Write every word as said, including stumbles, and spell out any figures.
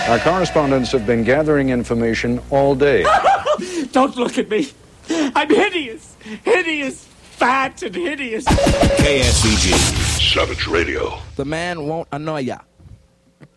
Our correspondents have been gathering information all day. Don't look at me. I'm hideous. Hideous. Fat and hideous. K S V G. Savage Radio. The man won't annoy ya.